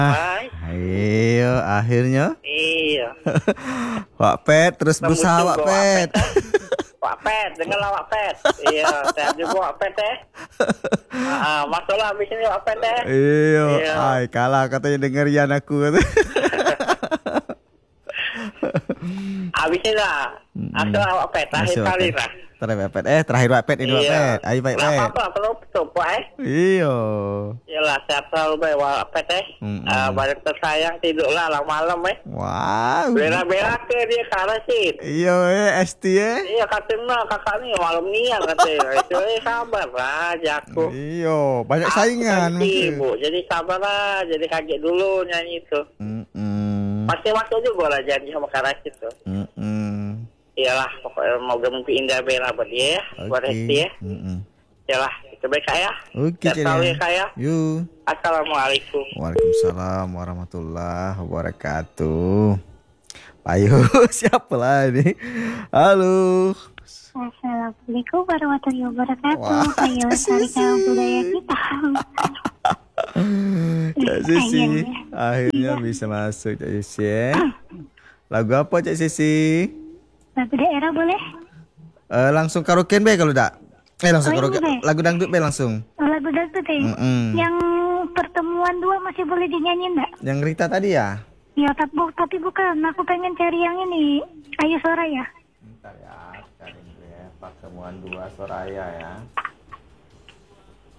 Hai. Ayo, akhirnya. Iya. Wak Pet, terus berusaha Wak Pet. Wak Pet, dengarlah Wak Pet. Iya, saya juga Wak Pet masuklah habis ini Wak Pet Iya, Iya. ay kalah katanya dengerian aku. Habis ini lah. Masuklah Wak Pet, terakhir Masuk, Wak kali Pet. lah. Terakhir Wak Pet ini Wak Pet. Ayo Wak Nggak Pet. apa-apa, perlu coba Iya. Iyalah, sehat selalu baik Wak Pet banyak tersayang, tidurlah lah malam Wah. Bela-bela ke dia ke arah sih. Iya, ST Iya katanya kakak nih malam nian katanya. Itu sabar lah jago. Iya, banyak saingan. Bu, jadi sabar lah, jadi kaget dulu nyanyi itu. Pasti masuk juga lah janji sama Kak Rashid tuh. Iyalah, pokoknya moga mimpi indah bela buat dia ya, buat Resti ya. Iyalah, itu baik Kak ya. Oke, Sehat selalu ya Kak ya. Yuk. Assalamualaikum. Waalaikumsalam warahmatullahi wabarakatuh. Ayo, siapa lah ini? Halo. Assalamualaikum warahmatullahi wabarakatuh. Wah, Ayo lestarikan budaya kita. Cak Sisi, akhirnya bisa masuk Cak Sisi ya. Lagu apa Cak Sisi? Lagu daerah boleh? Langsung karaoke be kalau tak? Langsung karaoke. Boleh. Lagu dangdut be langsung. Lagu dangdut ya? Yang pertemuan dua masih boleh dinyanyi enggak? Yang Rita tadi ya? Ya tapi bukan. Aku pengen cari yang ini. Ayu Soraya. Bentar ya, cari dulu ya. Pertemuan dua Soraya ya.